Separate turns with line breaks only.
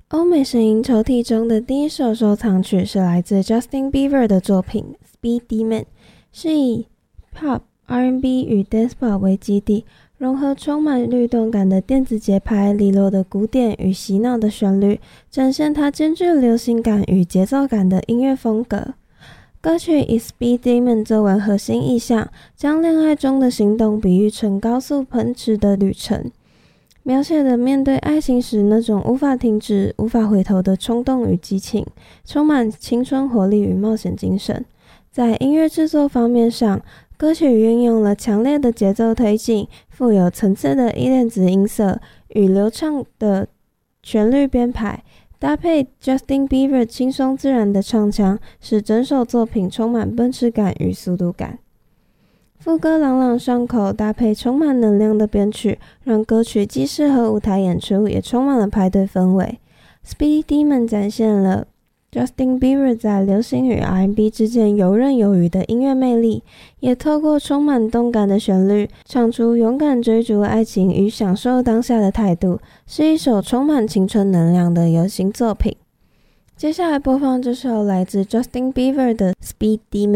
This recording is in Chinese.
欧美声音抽屉中的第一首收藏曲是来自 Justin Bieber 的作品 Speed Demon， 是以 Pop、R&B 与 Dance Pop 为基底，融合充满律动感的电子节拍、利落的鼓点与洗脑的旋律，展现它兼具流行感与节奏感的音乐风格。歌曲以 Speed Demon 作为核心意象，将恋爱中的行动比喻成高速奔驰的旅程，描写的面对爱情时那种无法停止、无法回头的冲动与激情，充满青春活力与冒险精神。在音乐制作方面上，歌曲运用了强烈的节奏推进、富有层次的电子音色与流畅的旋律编排，搭配 Justin Bieber 轻松自然的唱腔，使整首作品充满奔驰感与速度感。副歌朗朗上口，搭配充满能量的编曲，让歌曲既适合舞台演出，也充满了派对氛围。Speedy Demon 展现了 Justin Bieber 在流行与 R&B 之间游刃有余的音乐魅力，也透过充满动感的旋律，唱出勇敢追逐爱情与享受当下的态度，是一首充满青春能量的流行作品。接下来播放这首来自 Justin Bieber 的 Speed Demon。